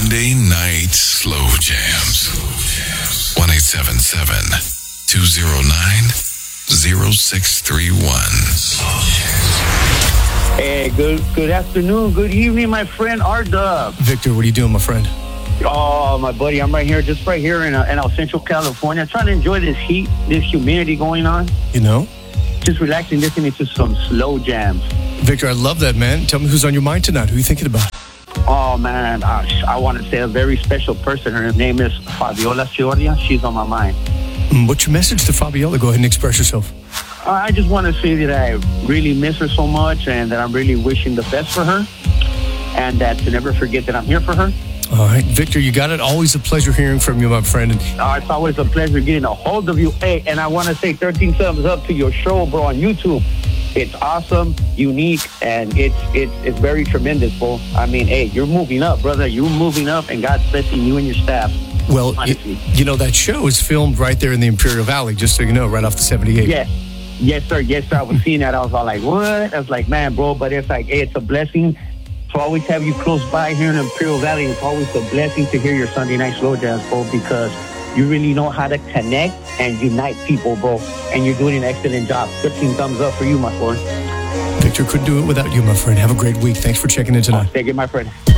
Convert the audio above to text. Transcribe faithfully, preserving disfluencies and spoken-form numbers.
Sunday Night Slow Jams. one eight seven seven, two oh nine, oh six three one. Hey, good good afternoon, good evening, my friend R-Dub. Victor, what are you doing, my friend? Oh, my buddy, I'm right here, just right here in, uh, in uh, Central California, trying to enjoy this heat, this humidity going on. You know? Just relaxing, listening to some slow jams. Victor, I love that, man. Tell me who's on your mind tonight. Who are you thinking about? Oh, man, uh, I want to say a very special person. Her name is Fabiola Ciordia. She's on my mind. Mm, what's your message to Fabiola? Go ahead and express yourself. Uh, I just want to say that I really miss her so much and that I'm really wishing the best for her and that to never forget that I'm here for her. All right, Victor, you got it. Always a pleasure hearing from you, my friend. Uh, it's always a pleasure getting a hold of you. Hey, and I want to say thirteen thumbs up to your show, bro, on YouTube. It's awesome, unique, and it's it's it's very tremendous, bro. I mean, hey, you're moving up, brother. You're moving up, and God's blessing you and your staff. Well, you, you know, that show is filmed right there in the Imperial Valley, just so you know, right off the seventy-eight. Yes. Yes, sir. Yes, sir. I was seeing that. I was all like, what? I was like, man, bro, but it's like, hey, it's a blessing to always have you close by here in Imperial Valley. It's always a blessing to hear your Sunday Night Slow Jams, bro, because you really know how to connect and unite people, bro. And you're doing an excellent job. thirteen thumbs up for you, my friend. Victor, couldn't do it without you, my friend. Have a great week. Thanks for checking in tonight. Thank you, my friend.